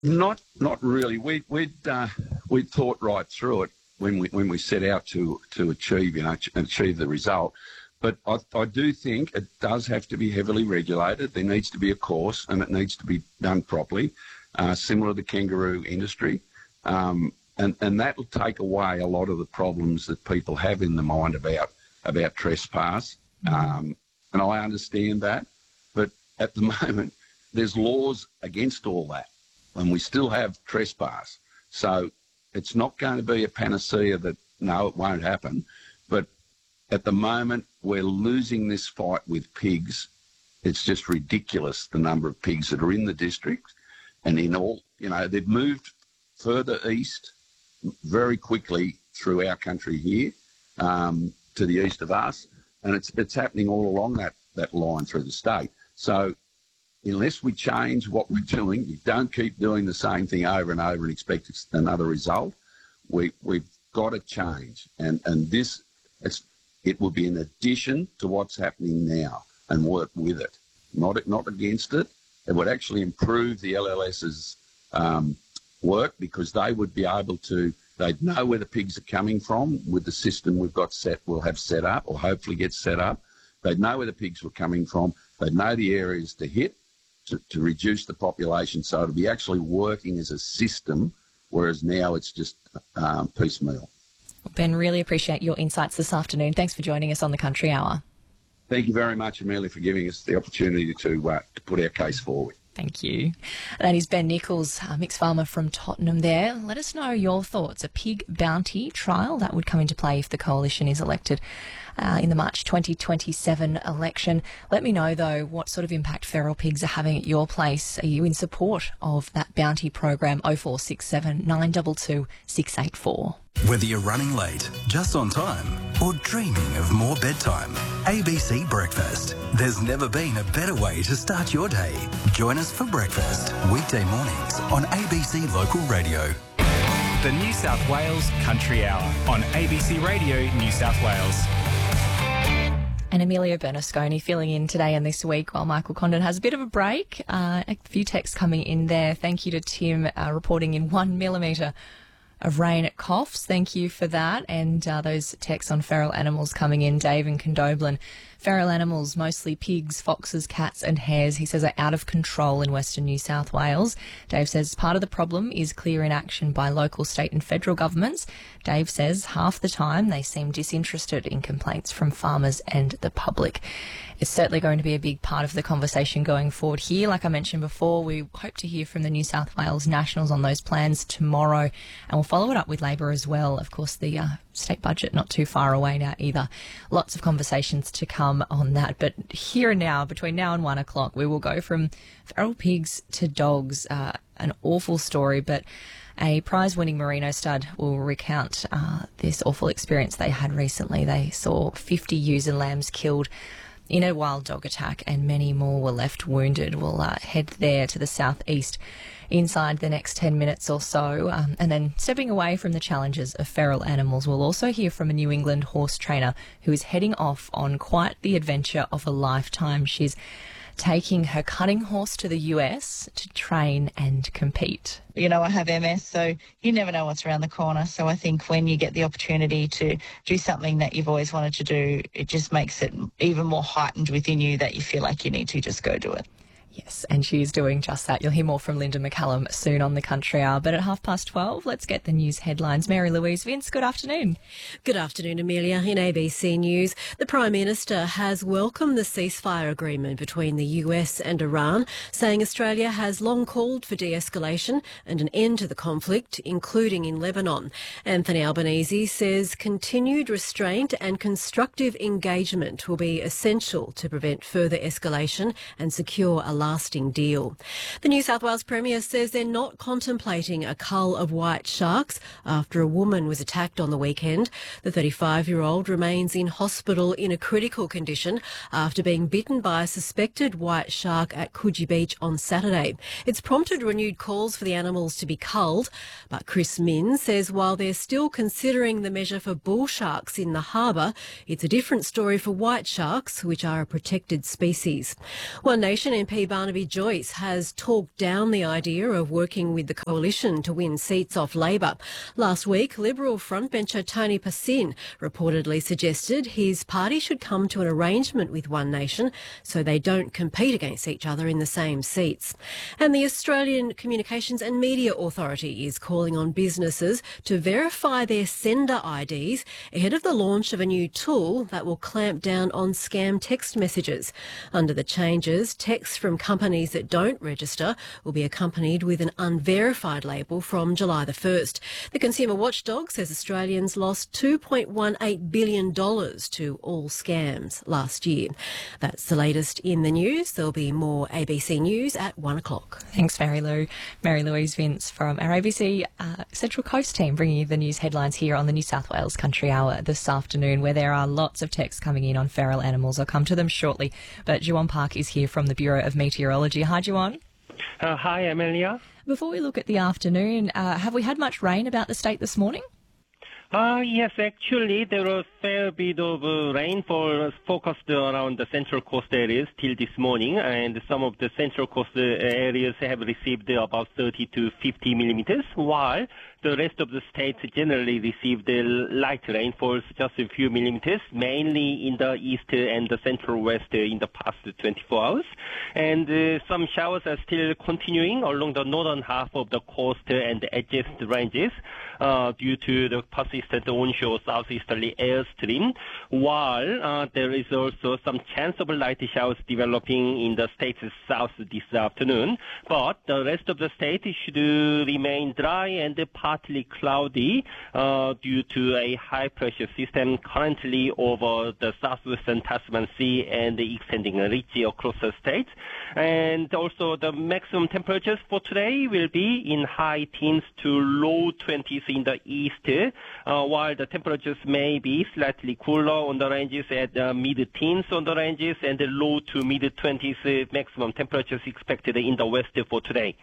Not really. We thought right through it when we set out to achieve achieve the result. But I do think it does have to be heavily regulated. There needs to be a course, and it needs to be done properly, similar to the kangaroo industry. And that will take away a lot of the problems that people have in the mind about trespass. And I understand that. But at the moment, there's laws against all that, and we still have trespass. So it's not going to be a panacea that, no, it won't happen. But at the moment, we're losing this fight with pigs. It's just ridiculous, the number of pigs that are in the district. And in all, they've moved further east very quickly through our country here to the east of us. And it's happening all along that line through the state. So unless we change what we're doing, you don't keep doing the same thing over and over and expect another result. We've got to change. And this, it will be an addition to what's happening now and work with it, not against it. It would actually improve the LLS's work, because they would be able to, they'd know where the pigs are coming from with the system we'll have set up, or hopefully get set up. They'd know where the pigs were coming from. They'd know the areas to hit to reduce the population. So it'll be actually working as a system, whereas now it's just piecemeal. Ben, really appreciate your insights this afternoon. Thanks for joining us on the Country Hour. Thank you very much, Amelia, for giving us the opportunity to put our case forward. Thank you. That is Ben Nichols, a mixed farmer from Tottenham there. Let us know your thoughts. A pig bounty trial, that would come into play if the coalition is elected in the March 2027 election. Let me know, though, what sort of impact feral pigs are having at your place. Are you in support of that bounty program? 0467 922 684. Whether you're running late, just on time, or dreaming of more bedtime, ABC Breakfast. There's never been a better way to start your day. Join us for breakfast, weekday mornings on ABC Local Radio. The New South Wales Country Hour on ABC Radio New South Wales. And Emilio Bernasconi filling in today and this week while Michael Condon has a bit of a break. A few texts coming in there. Thank you to Tim reporting in 1 millimetre of rain at Coffs. Thank you for that. And those texts on feral animals coming in. Dave and Condoblin. Feral animals, mostly pigs, foxes, cats and hares, he says, are out of control in Western New South Wales. Dave says part of the problem is clear inaction by local, state and federal governments. Dave says half the time they seem disinterested in complaints from farmers and the public. It's certainly going to be a big part of the conversation going forward here. Like I mentioned before, we hope to hear from the New South Wales Nationals on those plans tomorrow, and we'll follow it up with Labor as well. Of course, the state budget not too far away now either. Lots of conversations to come on that. But here and now, between now and 1 o'clock, we will go from feral pigs to dogs. An awful story, but a prize-winning merino stud will recount this awful experience they had recently. They saw 50 ewes and lambs killed in a wild dog attack, and many more were left wounded. We'll head there to the southeast inside the next 10 minutes or so. And then stepping away from the challenges of feral animals, we'll also hear from a New England horse trainer who is heading off on quite the adventure of a lifetime. She's taking her cutting horse to the US to train and compete. You know, I have MS, so you never know what's around the corner. So I think when you get the opportunity to do something that you've always wanted to do, it just makes it even more heightened within you that you feel like you need to just go do it. Yes, and she is doing just that. You'll hear more from Linda McCallum soon on the Country Hour. But at 12:30, let's get the news headlines. Mary Louise Vince, good afternoon. Good afternoon, Amelia. In ABC News, the Prime Minister has welcomed the ceasefire agreement between the US and Iran, saying Australia has long called for de-escalation and an end to the conflict, including in Lebanon. Anthony Albanese says continued restraint and constructive engagement will be essential to prevent further escalation and secure a lasting deal. The New South Wales Premier says they're not contemplating a cull of white sharks after a woman was attacked on the weekend. The 35-year-old remains in hospital in a critical condition after being bitten by a suspected white shark at Coogee Beach on Saturday. It's prompted renewed calls for the animals to be culled, but Chris Minns says while they're still considering the measure for bull sharks in the harbour, it's a different story for white sharks, which are a protected species. One Nation MP Barnaby Joyce has talked down the idea of working with the coalition to win seats off Labor. Last week, Liberal frontbencher Tony Passin reportedly suggested his party should come to an arrangement with One Nation so they don't compete against each other in the same seats. And the Australian Communications and Media Authority is calling on businesses to verify their sender IDs ahead of the launch of a new tool that will clamp down on scam text messages. Under the changes, texts from companies that don't register will be accompanied with an unverified label from July the 1st. The Consumer Watchdog says Australians lost $2.18 billion to all scams last year. That's the latest in the news. There'll be more ABC News at 1 o'clock. Thanks, Mary Lou. Mary Louise Vince from our ABC Central Coast team bringing you the news headlines here on the New South Wales Country Hour this afternoon, where there are lots of texts coming in on feral animals. I'll come to them shortly. But Juwan Park is here from the Bureau of Meteorology. Hi, Juwan. Hi, Amelia. Before we look at the afternoon, have we had much rain about the state this morning? Yes, actually, there was a fair bit of rainfall focused around the Central Coast areas till this morning, and some of the Central Coast areas have received about 30 to 50 millimeters, while the rest of the states generally received light rainfalls, just a few millimeters, mainly in the east and the central west in the past 24 hours. And some showers are still continuing along the northern half of the coast and adjacent ranges due to the persistent onshore southeasterly airstream, while there is also some chance of light showers developing in the state's south this afternoon. But the rest of the state should remain dry and partly cloudy due to a high-pressure system currently over the southwestern Tasman Sea and extending richly across the state. And also the maximum temperatures for today will be in high teens to low 20s in the east, while the temperatures may be slightly cooler on the ranges at mid-teens on the ranges and the low to mid-20s maximum temperatures expected in the west for today.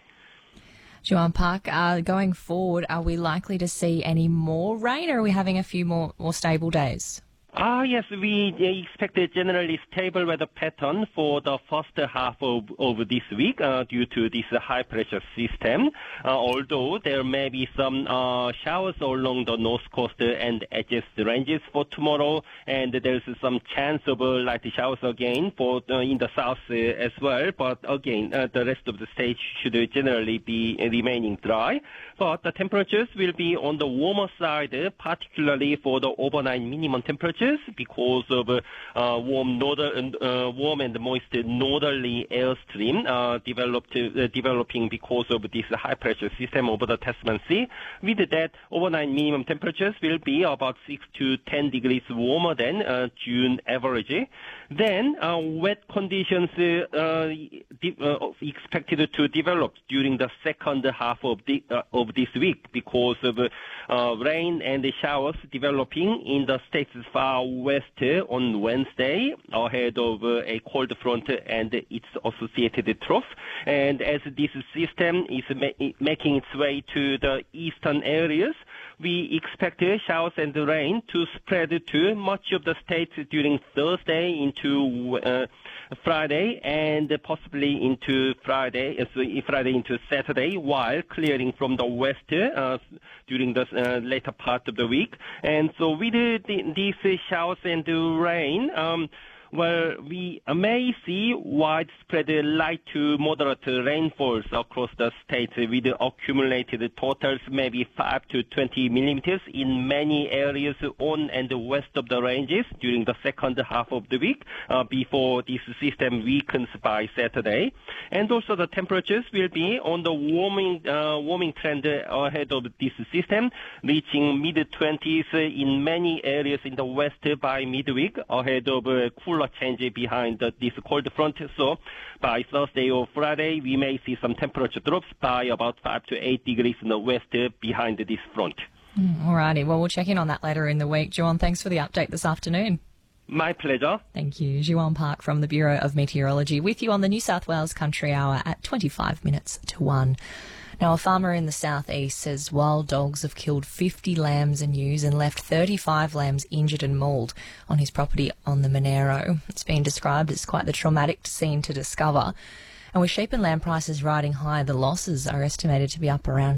Juwan Park, going forward, are we likely to see any more rain, or are we having a few more stable days? Yes, we expect a generally stable weather pattern for the first half of this week due to this high-pressure system, although there may be some showers along the north coast and adjacent ranges for tomorrow, and there's some chance of light showers again for in the south as well. But again, the rest of the state should generally be remaining dry. But the temperatures will be on the warmer side, particularly for the overnight minimum temperatures, because of warm and moist northerly airstream developing because of this high-pressure system over the Tasman Sea. With that, overnight minimum temperatures will be about 6 to 10 degrees warmer than June average. Then, wet conditions expected to develop during the second half of this week because of rain and showers developing in the state's far west on Wednesday ahead of a cold front and its associated trough. And as this system is making its way to the eastern areas, we expect showers and rain to spread to much of the state during Thursday into Friday and possibly into Friday into Saturday, while clearing from the west during the later part of the week. And so with these showers and rain, well, we may see widespread light to moderate rainfalls across the state with accumulated totals maybe 5 to 20 millimeters in many areas on and west of the ranges during the second half of the week before this system weakens by Saturday. And also the temperatures will be on the warming trend ahead of this system, reaching mid-20s in many areas in the west by midweek ahead of cooler change behind this cold front. So by Thursday or Friday, we may see some temperature drops by about 5 to 8 degrees in the west behind this front. Alrighty, well, we'll check in on that later in the week. Juwan, thanks for the update this afternoon. My pleasure. Thank you. Juwan Park from the Bureau of Meteorology with you on the New South Wales Country Hour at 25 minutes to 1. Now, a farmer in the southeast says wild dogs have killed 50 lambs and ewes and left 35 lambs injured and mauled on his property on the Monero. It's been described as quite the traumatic scene to discover. And with sheep and lamb prices riding high, the losses are estimated to be up around